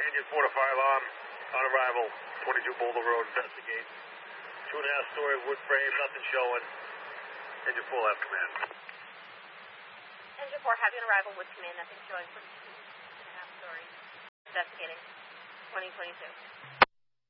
Engine 4 to fire alarm. On arrival, 22 Boulder Road, investigate. 2.5-story wood frame, nothing showing. Engine 4 left command. Engine 4, having arrival with command, nothing showing. 22.5 stories. Investigating. 2022.